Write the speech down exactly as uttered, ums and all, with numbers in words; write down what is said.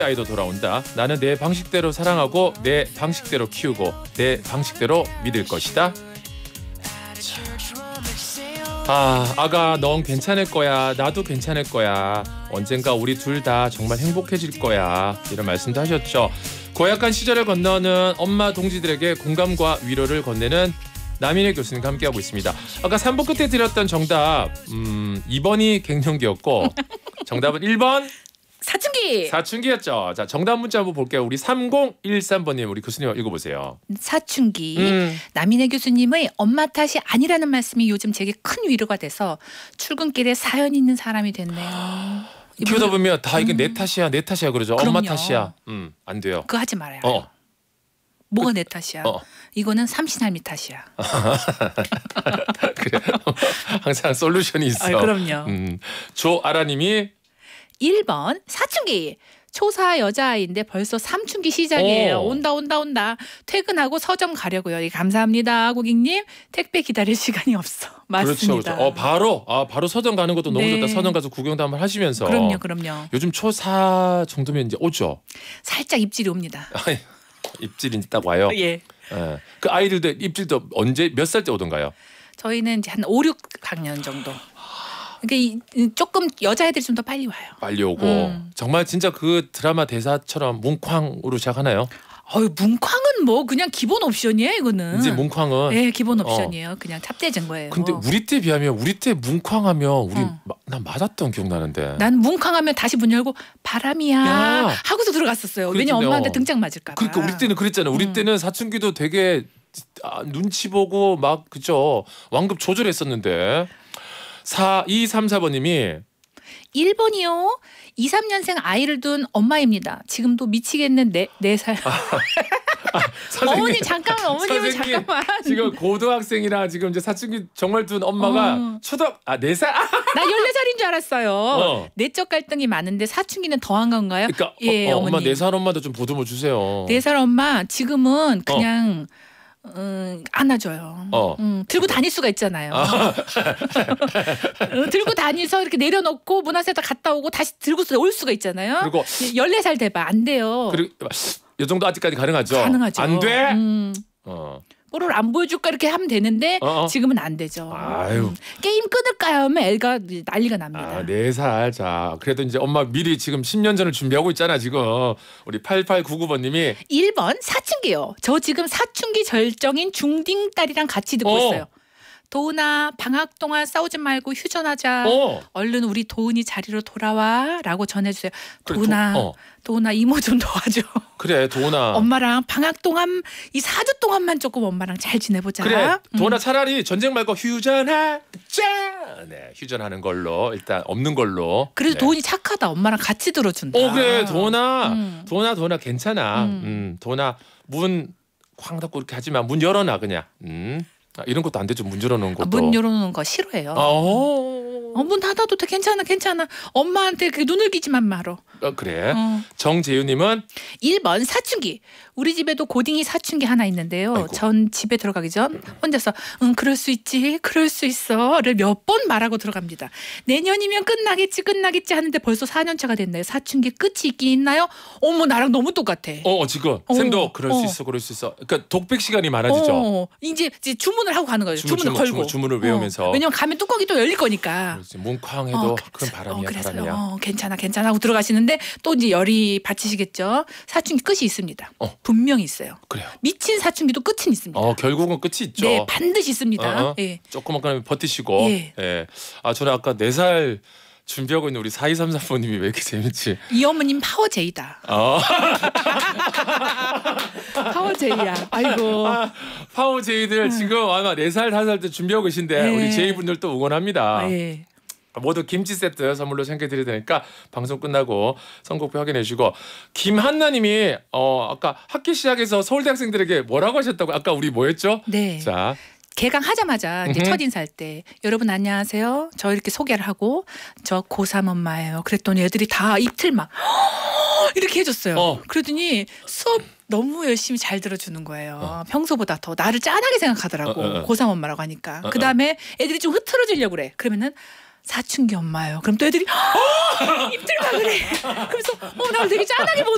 아이도 돌아온다. 나는 내 방식대로 사랑하고 내 방식대로 키우고 내 방식대로 믿을 것이다. 아, 아가 넌 괜찮을 거야. 나도 괜찮을 거야. 언젠가 우리 둘 다 정말 행복해질 거야. 이런 말씀도 하셨죠. 고약한 시절을 건너는 엄마 동지들에게 공감과 위로를 건네는 남인혜 교수님과 함께하고 있습니다. 아까 삼 부 끝에 드렸던 정답 음, 이 번이 갱년기였고 정답은 일 번 사춘기. 사춘기였죠. 자, 정답 문자 한번 볼게요. 우리 삼공일삼 번님 우리 교수님 읽어보세요. 사춘기. 음. 남인혜 교수님의 엄마 탓이 아니라는 말씀이 요즘 제게 큰 위로가 돼서 출근길에 사연 있는 사람이 됐네요. 키우다 보면 다 이게 음. 내 탓이야 내 탓이야 그러죠. 그럼요. 엄마 탓이야. 음, 안 돼요. 그거 하지 말아요. 어. 뭐가 내 탓이야. 어. 이거는 삼신할미 탓이야. 그래. 항상 솔루션이 있어. 아, 그럼요. 음, 조아라님이 일 번 사춘기. 초사 여자아이인데 벌써 삼춘기 시작이에요. 오. 온다 온다 온다. 퇴근하고 서점 가려고요. 예, 감사합니다 고객님. 택배 기다릴 시간이 없어. 맞습니다. 그렇죠, 그렇죠. 어, 바로 아 바로 서점 가는 것도 너무 네. 좋다. 서점 가서 구경도 한번 하시면서. 그럼요 그럼요. 요즘 초사 정도면 이제 오죠. 살짝 입질이 옵니다. 입질이 이제 딱 와요. 예. 예. 그 아이들도 입질도 언제 몇 살 때 오던가요? 저희는 이제 한 오, 육 학년 정도. 그러니까 이, 조금 여자애들이 좀 더 빨리 와요. 빨리 오고 음. 정말 진짜 그 드라마 대사처럼 뭉쾅으로 시작하나요? 어유 뭉쾅은 뭐 그냥 기본 옵션이에요 이거는. 이제 뭉쾅은 네 기본 옵션이에요. 어. 그냥 탑재된 거예요. 근데 우리 때 비하면 우리 때 뭉쾅하면 우리 어. 마, 난 맞았던 기억 나는데. 난 뭉쾅하면 다시 문 열고 바람이야 야. 하고서 들어갔었어요. 그랬잖아요. 왜냐면 엄마한테 등짝 맞을까 봐. 그러니까 우리 때는 그랬잖아요. 우리 음. 때는 사춘기도 되게 아, 눈치 보고 막 그죠. 완급 조절했었는데. 사이삼사 번님이 일 번이요. 이삼 년생 아이를 둔 엄마입니다. 지금도 미치겠는 네, 네 살. 아, 어머니 잠깐만 어머님은 선생님, 잠깐만. 지금 고등학생이라 지금 이제 사춘기 정말 둔 엄마가 어. 초등 아 네 살. 아, 나 열네 살인 줄 알았어요. 어. 내적 갈등이 많은데 사춘기는 더한 건가요? 그러니까 예, 어, 어, 어머니. 엄마 네 살 엄마도 좀 보듬어 주세요. 네 살 엄마 지금은 그냥 음, 안아줘요. 어. 음, 들고 다닐 수가 있잖아요. 어, 들고 다니서 이렇게 내려놓고 문화센터 갔다 오고 다시 들고 올 수가 있잖아요. 그리고 열네 살 돼봐 안 돼요. 그리고 이 정도 아직까지 가능하죠. 가능하죠. 안 돼? 음, 어. 뽀로를 안 보여줄까 이렇게 하면 되는데 어, 어. 지금은 안 되죠. 아유. 음, 게임 끊을까요 하면 애가 난리가 납니다. 아, 네 살. 자, 그래도 이제 엄마 미리 지금 십 년 전을 준비하고 있잖아, 지금. 우리 팔팔구구 번님이 일 번 사춘기요. 저 지금 사춘기 절정인 중딩 딸이랑 같이 듣고 어. 있어요. 도은아 방학 동안 싸우지 말고 휴전하자. 어. 얼른 우리 도은이 자리로 돌아와라고 전해주세요. 그래, 도은아, 도, 어. 도은아 이모 좀 도와줘. 그래, 도은아. 엄마랑 방학 동안 이 사 주 동안만 조금 엄마랑 잘 지내보자. 그래, 음. 도은아 차라리 전쟁 말고 휴전하자. 네, 휴전하는 걸로 일단 없는 걸로. 그래도 네. 도은이 착하다. 엄마랑 같이 들어준다. 어, 그래, 도은아. 음. 도은아, 도은아 괜찮아. 음. 음, 도은아 문 쾅 닫고 이렇게 하지만 문 열어놔 그냥. 음. 아, 이런 것도 안 되죠. 문 열어놓은 것도. 아, 문 열어놓는 거 싫어해요. 어. 어, 문 닫아도 돼. 괜찮아 괜찮아. 엄마한테 그 눈을 끼지만 말어. 어, 그래. 어. 정재윤님은 일 번 사춘기. 우리 집에도 고딩이 사춘기 하나 있는데요. 아이고. 전 집에 들어가기 전 혼자서 응 그럴 수 있지 그럴 수 있어를 몇 번 말하고 들어갑니다. 내년이면 끝나겠지 끝나겠지 하는데 벌써 사 년 차가 됐나요? 사춘기 끝이 있긴 있나요? 어머 나랑 너무 똑같아. 어 지금 어, 쌤도 그럴 어. 수 있어 그럴 수 있어. 그러니까 독백 시간이 많아지죠. 어, 이제, 이제 주문을 하고 가는 거죠. 주문, 주문을 주문, 걸고. 주문, 주문을 외우면서. 어, 왜냐면 가면 뚜껑이 또 열릴 거니까. 그렇지. 뭉쾅해도 어, 그건 바람이야 어, 그래서요. 바람이야. 어, 괜찮아 괜찮아 하고 들어가시는데 또 이제 열이 받치시겠죠. 사춘기 끝이 있습니다. 어. 분명히 있어요. 그래요. 미친 사춘기도 끝은 있습니다. 어 결국은 끝이 있죠. 네 반드시 있습니다. 어, 어. 예. 조금만 그러면 버티시고. 예. 예. 아 저는 아까 네 살 준비하고 있는 우리 사이삼삼 번님이 왜 이렇게 재밌지? 이 어머님 파워제이다. 어. 파워제이야. 아이고. 아, 파워 제이들 지금 아마 네 살 다섯 살 때 준비하고 계신데 네. 우리 제이 분들도 응원합니다. 아, 예. 모두 김치 세트 선물로 챙겨드릴 테니까 방송 끝나고 선곡표 확인해 주시고 김한나님이 어 아까 학기 시작해서 서울대 학생들에게 뭐라고 하셨다고 아까 우리 뭐였죠? 네. 자 개강하자마자 이제 음흠. 첫 인사할 때 여러분 안녕하세요. 저 이렇게 소개를 하고 저 고삼 엄마예요. 그랬더니 애들이 다 이틀 막 이렇게 해줬어요. 어. 그러더니 수업 너무 열심히 잘 들어주는 거예요. 어. 평소보다 더 나를 짠하게 생각하더라고. 어, 어, 어. 고삼 엄마라고 하니까. 어, 어. 그다음에 애들이 좀 흐트러지려고 그래. 그러면은 사춘기 엄마예요. 그럼 또 애들이 입틀 막 그래. 그래서 어, 나를 되게 짠하게 보는